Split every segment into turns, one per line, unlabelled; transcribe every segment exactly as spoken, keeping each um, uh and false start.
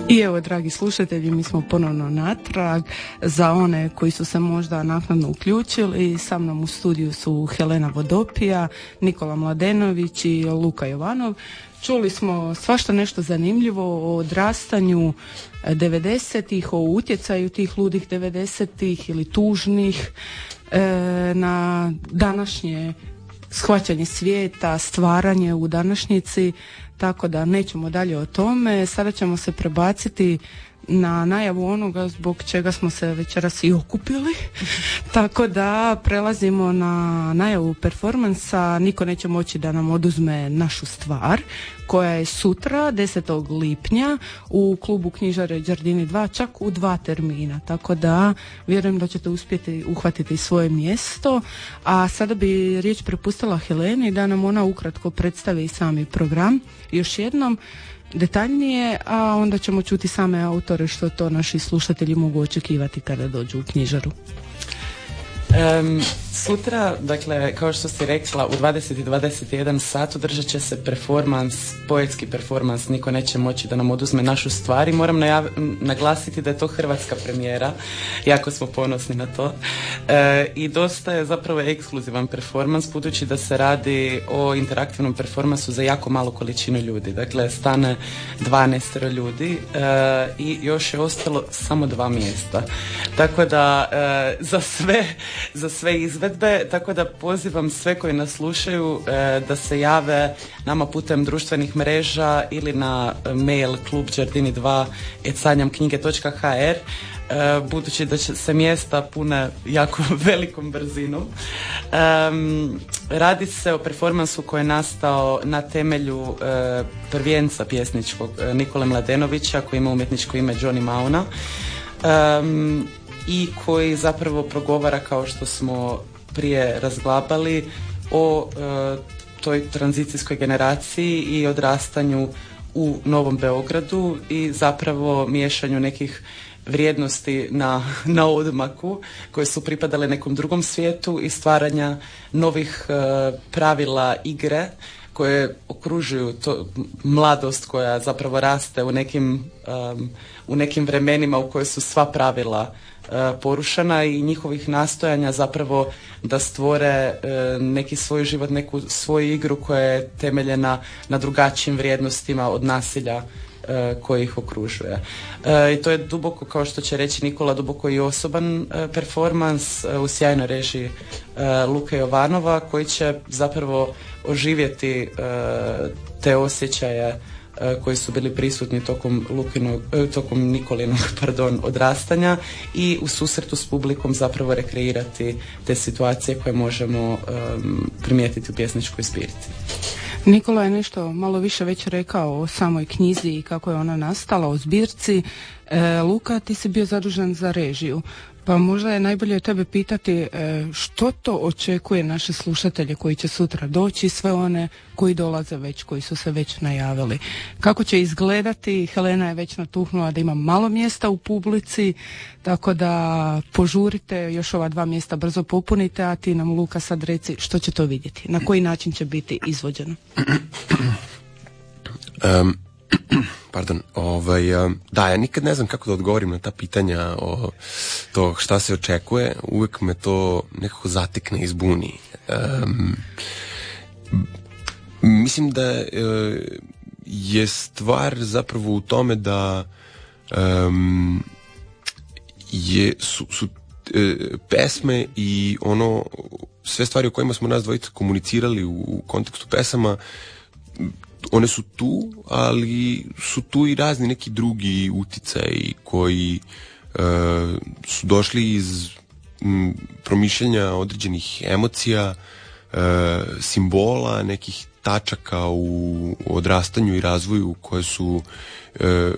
I evo, dragi slušatelji, mi smo ponovno natrag. Za one koji su se možda naknadno uključili, sa mnom u studiju su Helena Vodopija, Nikola Mladenović i Luka Jovanov. Čuli smo svašta nešto zanimljivo o odrastanju devedesetih, o utjecaju tih ludih devedesetih ili tužnih e, na današnje shvaćanje svijeta, stvaranje u današnjici, tako da nećemo dalje o tome. Sada ćemo se prebaciti na najavu onoga zbog čega smo se večeras i okupili. Tako da prelazimo na najavu performansa. Niko neće moći da nam oduzme našu stvar, koja je sutra, desetog lipnja, u klubu Knjižare Đardini dva, čak u dva termina. Tako da vjerujem da ćete uspjeti uhvatiti svoje mjesto. A sada bi riječ prepustila Heleni da nam ona ukratko predstavi sami program još jednom detaljnije, a onda ćemo čuti same autore što to naši slušatelji mogu očekivati kada dođu u knjižaru.
Um, sutra, dakle, kao što si rekla, u dvadeset i dvadeset jedan sat održat će se performans, poetski performans Niko neće moći da nam oduzme našu stvar i moram najav- naglasiti da je to hrvatska premijera, jako smo ponosni na to e, i dosta je zapravo ekskluzivan performans budući da se radi o interaktivnom performansu za jako malu količinu ljudi, dakle stane dvanaest ljudi e, i još je ostalo samo dva mjesta, tako da e, za sve za sve izvedbe, tako da pozivam sve koji nas slušaju e, da se jave nama putem društvenih mreža ili na mail klub đardini dva et sanjam knjige točka ha er, e, budući da će se mjesta pune jako velikom brzinom. E, radi se o performansu koji je nastao na temelju e, prvijenca pjesničkog e, Nikole Mladenovića, koji ima umjetničko ime Johnny Mauna. E, i koji zapravo progovara, kao što smo prije razglabali, o e, toj tranzicijskoj generaciji i odrastanju u Novom Beogradu i zapravo miješanju nekih vrijednosti na, na odmaku koje su pripadale nekom drugom svijetu i stvaranja novih e, pravila igre koje okružuju to, mladost koja zapravo raste u nekim, um, u nekim vremenima u kojoj su sva pravila uh, porušena i njihovih nastojanja zapravo da stvore uh, neki svoj život, neku svoju igru koja je temeljena na drugačijim vrijednostima od nasilja uh, koji ih okružuje. Uh, I to je duboko, kao što će reći Nikola, duboko i osoban uh, performans uh, u sjajnoj režiji uh, Luke Jovanova, koji će zapravo oživjeti uh, te osjećaje uh, koji su bili prisutni tokom Lukinog, uh, tokom Nikolinog pardon, odrastanja i u susretu s publikom zapravo rekreirati te situacije koje možemo um, primijetiti u pjesničkoj zbirci.
Nikola je nešto malo više već rekao o samoj knjizi i kako je ona nastala, o zbirci. E, Luka, ti si bio zadužen za režiju, pa možda je najbolje tebe pitati e, što to očekuje naše slušatelje koji će sutra doći, sve one koji dolaze već, koji su se već najavili. Kako će izgledati? Helena je već natuhnula da ima malo mjesta u publici, tako da požurite, još ova dva mjesta brzo popunite, a ti nam, Luka, sad reci što će to vidjeti, na koji način će biti izvođeno.
Um. Pardon, ovaj, da, ja nikad ne znam kako da odgovorim na ta pitanja o to šta se očekuje, uvijek me to nekako zatekne i zbuni. Um, mislim da je stvar zapravo u tome da um, je, su, su e, pesme i ono, sve stvari o kojima smo nas dvojica komunicirali u, u kontekstu pesama, one su tu, ali su tu i razni neki drugi uticaji koji e, su došli iz m, promišljanja određenih emocija, e, simbola, nekih tačaka u odrastanju i razvoju koje su e,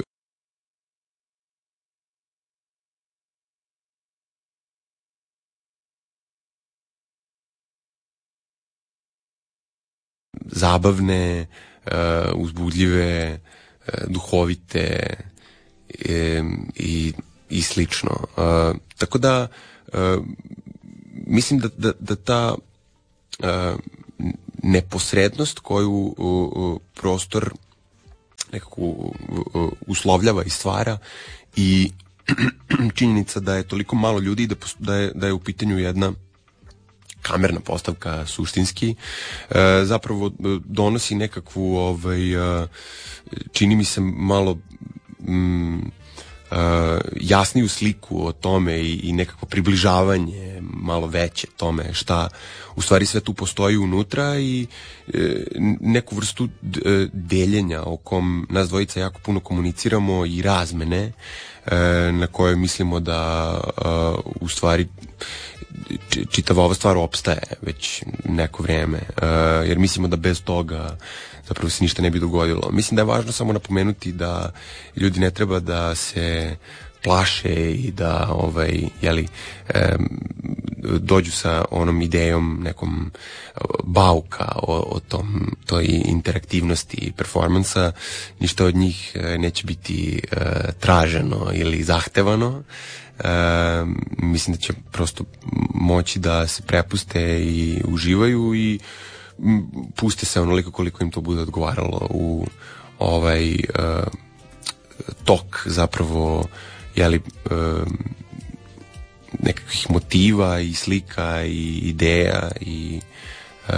zabavne, Uh, uzbudljive, uh, duhovite um, i, i slično. Uh, tako da uh, mislim da, da, da ta uh, neposrednost koju uh, uh, prostor nekako uslovljava i stvara i činjenica da je toliko malo ljudi da, da, je, da je u pitanju jedna kamerna postavka suštinski, e, zapravo donosi nekakvu ovaj, e, čini mi se malo mm, e, jasniju sliku o tome i, i nekakvo približavanje malo veće tome šta u stvari sve tu postoji unutra i e, neku vrstu d, deljenja o kom nas dvojica jako puno komuniciramo i razmene e, na kojoj mislimo da e, u stvari čitava ova stvar opstaje već neko vrijeme, uh, jer mislimo da bez toga zapravo se ništa ne bi dogodilo. Mislim da je važno samo napomenuti da ljudi ne treba da se plaše i da ovaj, jeli, um, dođu sa onom idejom nekom bauka o, o tom, toj interaktivnosti performansa. Ništa od njih neće biti uh, traženo ili zahtevano. Uh, mislim da će prosto moći da se prepuste i uživaju i m, puste se onoliko koliko im to bude odgovaralo u ovaj uh, tok zapravo jeli, uh, nekakvih motiva i slika i ideja i uh,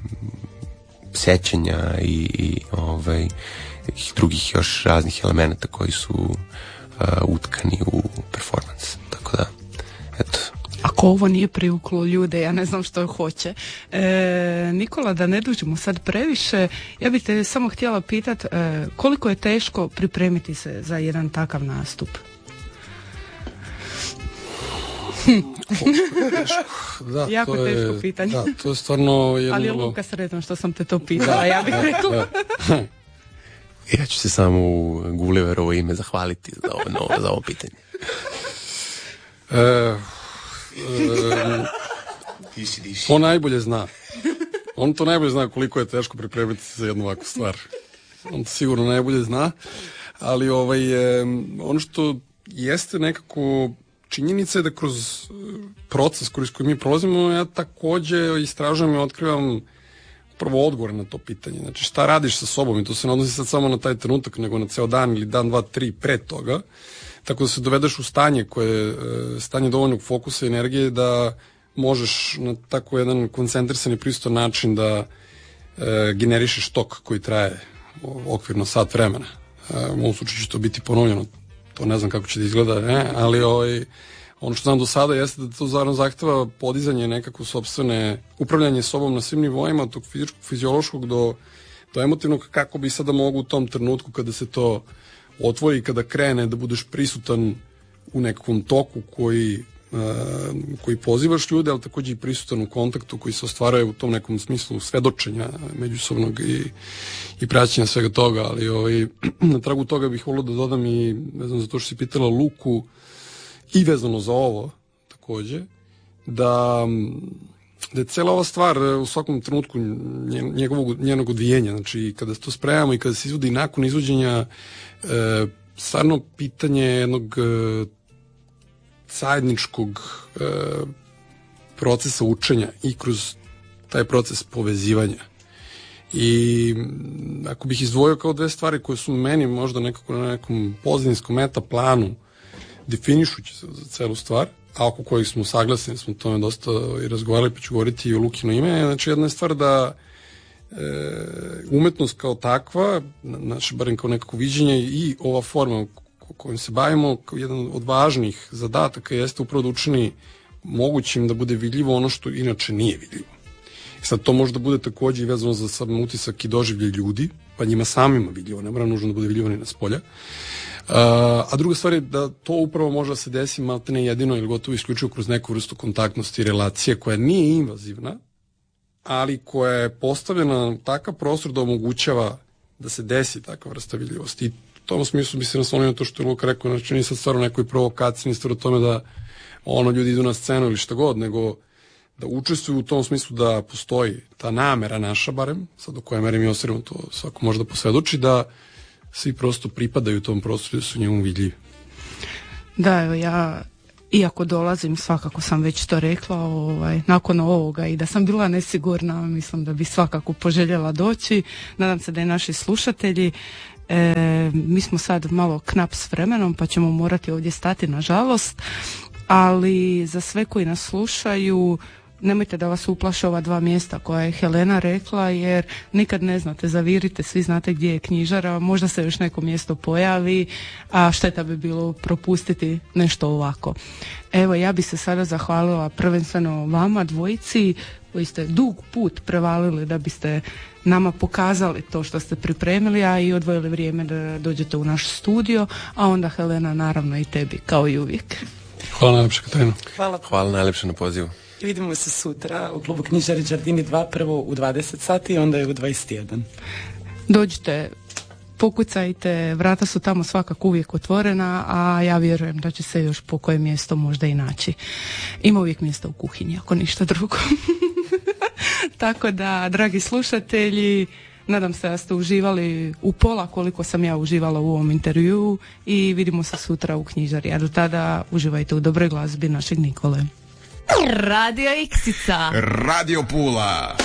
sećanja i, i ovaj, drugih još raznih elemenata koji su uh, utkani u performans. Tako da, eto.
Ako ovo nije privuklo ljude, ja ne znam što hoće. E, Nikola, da ne dužimo sad previše, ja bih te samo htjela pitati e, koliko je teško pripremiti se za jedan takav nastup?
Da,
jako
to
teško
je,
pitanje.
Da, to je stvarno jedno...
Ali je Luka sretan što sam te to pitala, ja bih rekla.
Da. Ja ću se samo u Gulliverovo ime zahvaliti za ovo, no, za ovo pitanje.
E, e, on najbolje zna. On to najbolje zna koliko je teško pripremiti se za jednu ovakvu stvar. On to sigurno najbolje zna. Ali ovaj, e, ono što jeste nekako činjenica je da kroz proces kroz koji mi prolazimo, ja takođe istražujem i otkrivam prvo odgovor na to pitanje. Znači, šta radiš sa sobom? I to se ne odnosi sad samo na taj trenutak, nego na ceo dan ili dan, dva, tri pre toga. Tako da se dovedeš u stanje koje je stanje dovoljnog fokusa i energije da možeš na tako jedan koncentrisan i pristojan način da e, generišeš tok koji traje okvirno sat vremena. E, u ovom slučaju će to biti ponovljeno. To ne znam kako će da izgleda, ne? Ali ovaj, ono što znam do sada jeste da to zajedno zahteva podizanje nekako sopstvene, upravljanje sobom na svim nivoima, od tog fizičkog, fiziološkog do, do emotivnog, kako bi sada mogu u tom trenutku kada se to otvori i kada krene da budeš prisutan u nekom toku koji, uh, koji pozivaš ljude, ali takođe i prisutan u kontaktu koji se ostvaruje u tom nekom smislu svedočenja međusobnog i, i praćenja svega toga, ali ovaj, na tragu toga bih volio da dodam i, ne znam, zato što si pitala Luku, i vezano za ovo, takođe, da, da je cela ova stvar u svakom trenutku njegovog, njenog odvijenja, znači kada se to spremamo i kada se izvodi nakon izvođenja, e, stvarno pitanje jednog e, zajedničkog e, procesa učenja i kroz taj proces povezivanja. I ako bih izdvojio kao dve stvari koje su meni možda nekako na nekom pozadinskom meta planu definišući se za celu stvar, a oko kojih smo saglasni, smo tome dosta i razgovarali, pa ću govoriti i o Lukino ime. Znači, jedna je stvar da e, umetnost kao takva, znači, barem kao nekako viđenje i ova forma kojom se bavimo, kao jedan od važnih zadataka jeste upravo da učini mogućim da bude vidljivo ono što inače nije vidljivo. I sad to može da bude takođe i vezano za sam utisak i doživlje ljudi, pa njima samima vidljivo, ne mora nužno da bude vidljivo ni na spolja. Uh, a druga stvar je da to upravo može da se desi maltene jedino ili gotovo isključivo kroz neku vrstu kontaktnosti i relacije koja nije invazivna, ali koja je postavljena na takav prostor da omogućava da se desi takva vrsta vidljivosti. I u tom smislu bi se naslonio na to što je Luka rekao, znači nije sad stvar u nekoj provokaciji, nije stvar u tome da ono ljudi idu na scenu ili šta god, nego da učestvuju u tom smislu da postoji ta namera naša barem, sad do koje mere mi osirimo, to svako može da posvedoči, da svi prosto pripadaju tom prostoru da su njemu vidljivi.
Da, evo ja, iako dolazim, svakako sam već to rekla, ovaj, nakon ovoga i da sam bila nesigurna, mislim da bi svakako poželjela doći. Nadam se da i naši slušatelji. E, mi smo sad malo knap s vremenom pa ćemo morati ovdje stati, nažalost, ali za sve koji nas slušaju, nemojte da vas uplaše ova dva mjesta koja je Helena rekla, jer nikad ne znate, zavirite, svi znate gdje je knjižara, možda se još neko mjesto pojavi, a šteta bi bilo propustiti nešto ovako. Evo, ja bi se sada zahvalila prvenstveno vama dvojici koji ste dug put prevalili da biste nama pokazali to što ste pripremili, a i odvojili vrijeme da dođete u naš studio, a onda Helena naravno i tebi, kao i uvijek.
Hvala najljepše, Katarina.
Hvala.
Hvala najljepše na pozivu.
Vidimo se sutra u klubu Knjižari Đardini dva, prvo u dvadeset sati, onda je u dvadeset jedan.
Dođite, pokucajte, vrata su tamo svakako uvijek otvorena, a ja vjerujem da će se još po koje mjesto možda i naći. Ima uvijek mjesto u kuhinji, ako ništa drugo. Tako da, dragi slušatelji, nadam se da ste uživali u pola koliko sam ja uživala u ovom intervjuu i vidimo se sutra u knjižari. A do tada uživajte u dobroj glazbi našeg Nikole.
Radio Iksica.
Radio Pula.